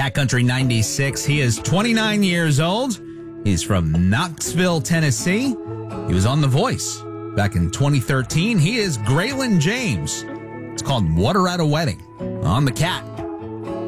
Cat Country 96. He is 29 years old. He's from Knoxville, Tennessee. He was on The Voice back in 2013. He is Graylin James. It's called Water at a Wedding on the Cat.